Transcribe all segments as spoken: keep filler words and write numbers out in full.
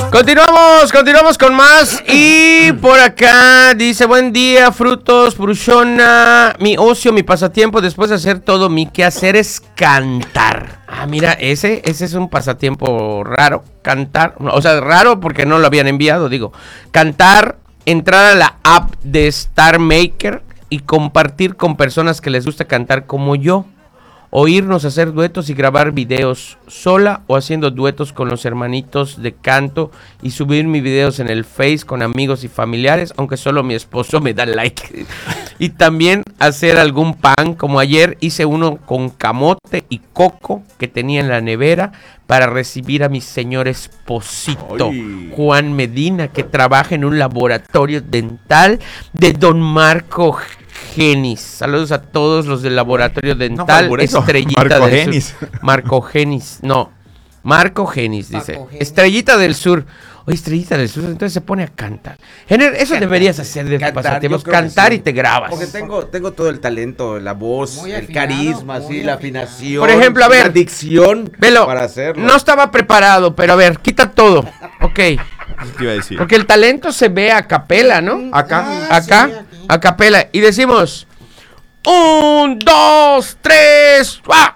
Continuamos, continuamos con más. Y por acá dice: buen día, frutos, bruchona. Mi ocio, mi pasatiempo después de hacer todo mi quehacer es cantar. Ah, mira, ese, ese es un pasatiempo raro. Cantar, o sea, raro porque no lo habían enviado, digo. Cantar, entrar a la app de Star Maker y compartir con personas que les gusta cantar como yo. Oírnos hacer duetos y grabar videos sola o haciendo duetos con los hermanitos de canto y subir mis videos en el Face con amigos y familiares, aunque solo mi esposo me da like. Y también hacer algún pan, como ayer hice uno con camote y coco que tenía en la nevera para recibir a mi señor esposito, Oy. Juan Medina, que trabaja en un laboratorio dental de Don Marco Genis. Saludos a todos los del laboratorio dental. No, Estrellita Marco del Genis. Sur. Marco Genis. No, Marco Genis, dice. Marco Genis. Estrellita del Sur. Oye, Estrellita del Sur, entonces se pone a cantar. Gener, eso cantar, deberías hacer de pasatiempos, cantar sí. Y te grabas. Porque tengo, tengo todo el talento, la voz, muy el afinado, carisma, sí, la afinación. Por ejemplo, a ver. La dicción velo, para hacerlo. No estaba preparado, pero a ver, quita todo. Ok. ¿Qué te iba a decir? Porque el talento se ve a capela, ¿no? Acá, ah, acá, sí, a capela. Y decimos: un, dos, tres, ¡ah!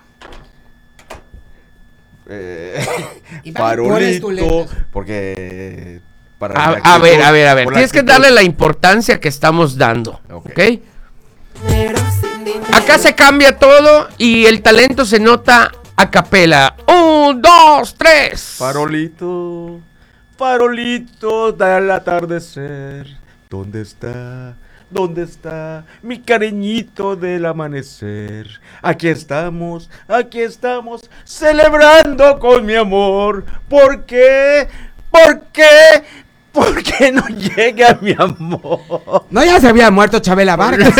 Eh, farolito, porque para a, a ver, a ver, a ver, tienes que darle la importancia que estamos dando, ¿ok? ¿Okay? Acá se cambia todo y el talento se nota a capela. Un, dos, tres. Farolito, farolito del atardecer, ¿dónde está? ¿Dónde está mi cariñito del amanecer? Aquí estamos, aquí estamos, celebrando con mi amor. ¿Por qué? ¿Por qué? ¿Por qué no llega mi amor? No, ya se había muerto Chabela Vargas.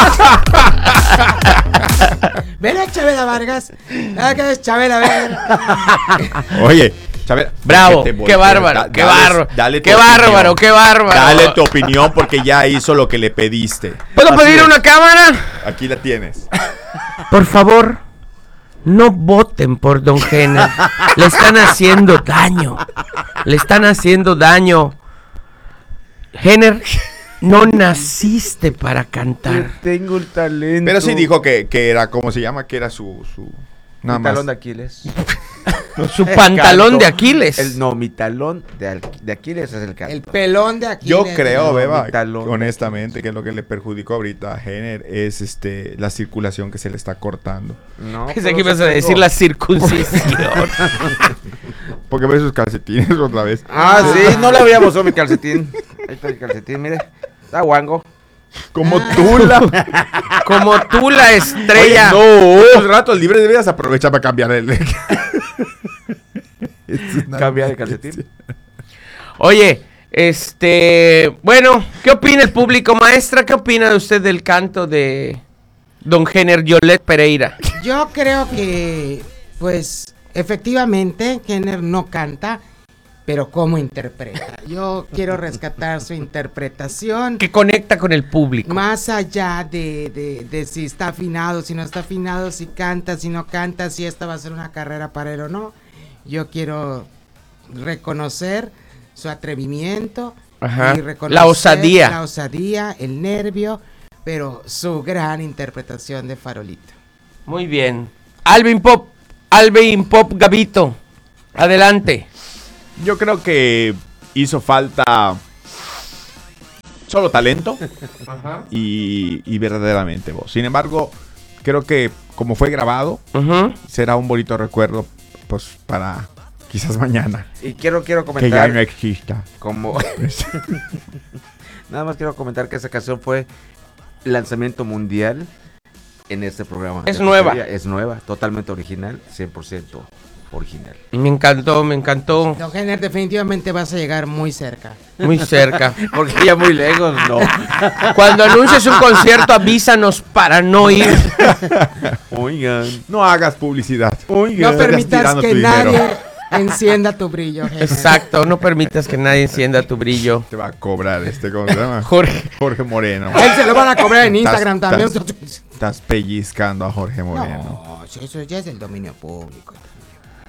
Ven a Chabela Vargas. ¿Qué es Chabela Vargas? Oye, Chabela, bravo, qué bárbaro, da, qué bárbaro, dale qué bárbaro, qué bárbaro. Dale tu opinión porque ya hizo lo que le pediste. ¿Puedo Así pedir es. Una cámara? Aquí la tienes. Por favor, no voten por Don Gener. Le están haciendo daño. Le están haciendo daño. Gener, no naciste para cantar. Yo tengo el talento. Pero sí dijo que, que era, ¿cómo se llama? Que era su... su nada mi más. Talón de Aquiles. Su pantalón de Aquiles. El, no, mi talón de, de Aquiles es el canto. El pelón de Aquiles. Yo creo, no, Beba, talón, honestamente, que lo que le perjudicó ahorita a Gener es este la circulación que se le está cortando. No, pensé que ibas a decir la circuncisión. Porque ve sus calcetines otra vez. Ah, sí, no le había mostrado mi calcetín. Ahí está el calcetín, mire. Está guango. Como tú la Como tú la estrella. Oye, no, un rato libre deberías aprovechar para cambiar el cambiar de calcetín. Oye, este, bueno, ¿qué opina el público, maestra? ¿Qué opina usted del canto de Don Gener Yolet Pereira? Yo creo que, pues, efectivamente, Gener no canta, pero cómo interpreta. Yo quiero rescatar su interpretación. Que conecta con el público. Más allá de, de, de si está afinado, si no está afinado, si canta, si no canta, si esta va a ser una carrera para él o no. Yo quiero reconocer su atrevimiento. Ajá. Y reconocer la osadía. La osadía, el nervio, pero su gran interpretación de Farolito. Muy bien. Alvin Pop, Alvin Pop Gavito, adelante. Yo creo que hizo falta solo talento. Ajá. Y, y verdaderamente voz. Sin embargo, creo que como fue grabado, uh-huh. será un bonito recuerdo pues para quizás mañana. Y quiero, quiero comentar... Que ya no exista. Como... Nada más quiero comentar que esa canción fue lanzamiento mundial en este programa. Es nueva. Es nueva, totalmente original, cien por ciento original. Me encantó, me encantó. Don Gener, definitivamente vas a llegar muy cerca. Muy cerca. Porque ya muy lejos, no. Cuando anuncies un concierto, avísanos para no ir. Oigan, no hagas publicidad. Oigan, no permitas que nadie encienda tu brillo, Gener. Exacto, no permitas que nadie encienda tu brillo. Te va a cobrar este, ¿cómo se llama? Jorge. Jorge Moreno. Él se lo van a cobrar en Instagram estás, también. Estás, estás pellizcando a Jorge Moreno. No, eso ya es el dominio público.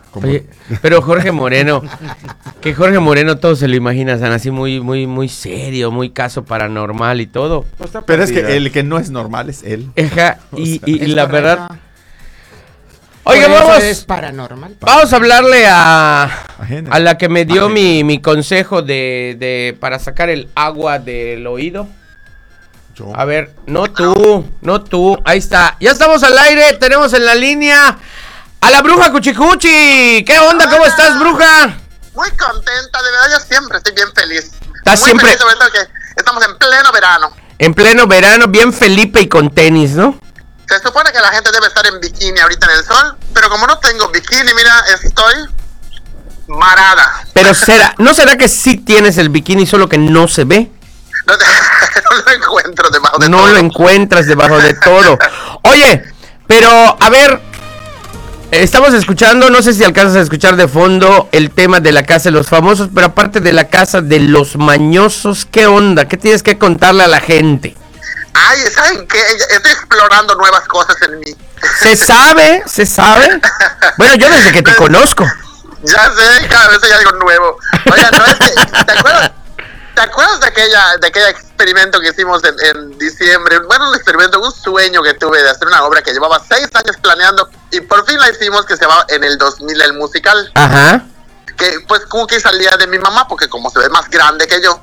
Oye, pero Jorge Moreno, que Jorge Moreno todo se lo imagina, San, así muy, muy, muy serio, muy caso paranormal y todo. Pero es que el que no es normal es él. Ajá, y, y, y Es la correcto. verdad. Por Oiga, eso vamos, es paranormal. vamos a hablarle a, Ajena. a la que me dio Ajena. mi, mi consejo de, de para sacar el agua del oído. Yo. A ver, no tú, no tú, ahí está. Ya estamos al aire, tenemos en la línea a la bruja Cuchicuchi. ¿Qué onda? ¿Cómo estás, bruja? Muy contenta, de verdad yo siempre estoy bien feliz. ¿Estás Muy siempre- feliz, sobre todo que estamos en pleno verano. En pleno verano, bien Felipe y con tenis, ¿no? Se supone que la gente debe estar en bikini ahorita en el sol, pero como no tengo bikini, mira, estoy marada. Pero será, ¿no será que sí tienes el bikini, solo que no se ve? No, te- no lo encuentro debajo de No todo. lo encuentras debajo de todo. Oye, pero a ver, estamos escuchando, no sé si alcanzas a escuchar de fondo el tema de la casa de los famosos, pero aparte de la casa de los mañosos, ¿qué onda? ¿Qué tienes que contarle a la gente? Ay, ¿saben qué? Estoy explorando nuevas cosas en mí. ¿Se sabe? ¿Se sabe? Bueno, yo desde que te conozco. Ya sé, cada vez hay algo nuevo. Oiga, no es que, ¿te acuerdas? ¿Te acuerdas de aquella, de aquel experimento que hicimos en, en diciembre? Bueno, un experimento, un sueño que tuve de hacer una obra que llevaba seis años planeando y por fin la hicimos, que se llamaba en el dos mil el musical. Ajá. Que pues Cookie salía de mi mamá porque como se ve más grande que yo.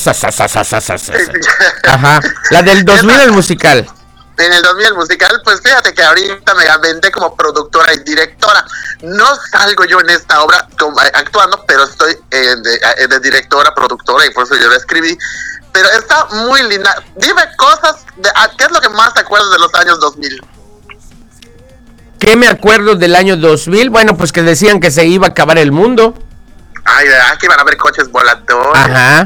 Ajá. La del dos mil el musical. En el dos mil el musical, pues fíjate que ahorita me aventé como productora y directora. No salgo yo en esta obra como, eh, actuando, pero estoy eh, de, eh, de directora, productora y por eso yo la escribí. Pero está muy linda. Dime cosas, de, ah, ¿qué es lo que más te acuerdas de los años dos mil? ¿Qué me acuerdo del año dos mil? Bueno, pues que decían que se iba a acabar el mundo. Ay, ¿verdad? Que iban a haber coches voladores. Ajá.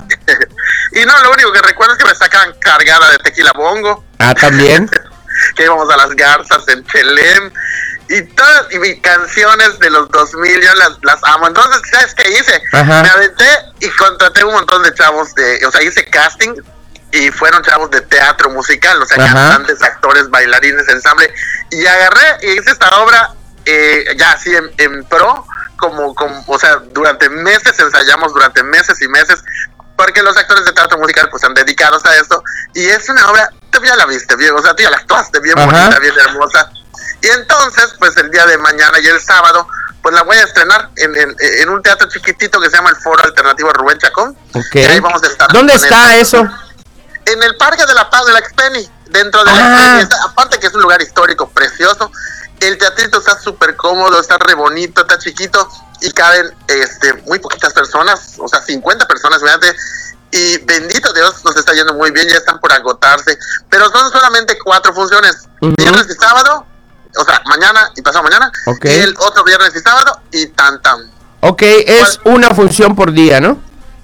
Y no, lo único que recuerdo es que me sacaban cargada de tequila bongo. Ah, también. Que íbamos a las garzas en Chelem. Y todas y mis canciones de los dos mil, yo las, las amo. Entonces, ¿sabes qué hice? Ajá. Me aventé y contraté un montón de chavos de... O sea, hice casting y fueron chavos de teatro musical. O sea, Ajá. cantantes, actores, bailarines, ensamble. Y agarré y hice esta obra eh, ya así en, en pro. Como, como, o sea, durante meses ensayamos, durante meses y meses, porque los actores de teatro musical pues están dedicados a esto, y es una obra, tú ya la viste bien, o sea, tú ya la actuaste bien. Ajá. Bonita, bien hermosa, y entonces, pues el día de mañana y el sábado, pues la voy a estrenar en, en, en un teatro chiquitito que se llama el Foro Alternativo Rubén Chacón. Ok. Y ahí vamos a estar. ¿Dónde está el, eso? En el Parque de la Paz de la Expeni, dentro de Ah. la Expeni, está, aparte que es un lugar histórico precioso. El teatrito está súper cómodo, está re bonito, está chiquito y caben este, muy poquitas personas, o sea, cincuenta personas, fíjate. Y bendito Dios, nos está yendo muy bien, ya están por agotarse. Pero son solamente cuatro funciones, Uh-huh. viernes y sábado, o sea, mañana y pasado mañana, Ok. y el otro viernes y sábado y tan tan. Ok, es una función por día, ¿no?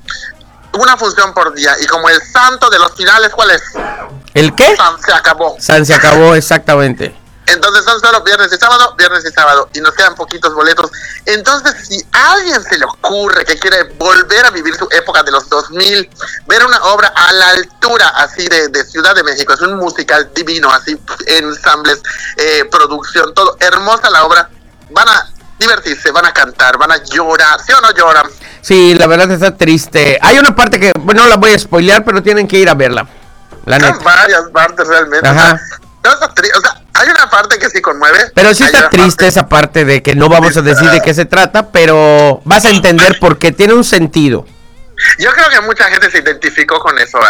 Una función por día. Y como el santo de los finales, ¿cuál es? ¿El qué? San, se acabó. San se acabó, exactamente. Entonces son solo viernes y sábado, viernes y sábado, y nos quedan poquitos boletos. Entonces, si a alguien se le ocurre que quiere volver a vivir su época de los dos mil, ver una obra a la altura así de, de Ciudad de México, es un musical divino, así, ensambles, eh, producción, todo, hermosa la obra, van a divertirse, van a cantar, van a llorar, ¿sí o no lloran? Sí, la verdad está triste. Hay una parte que, bueno, no la voy a spoilear, pero tienen que ir a verla. La Hay neta. varias partes realmente. Ajá. O sea, no está tri- o sea, hay una parte que sí conmueve. Pero sí hay está una triste parte- esa parte de que no vamos a decir de qué se trata, pero vas a entender por qué tiene un sentido. Yo creo que mucha gente se identificó con eso.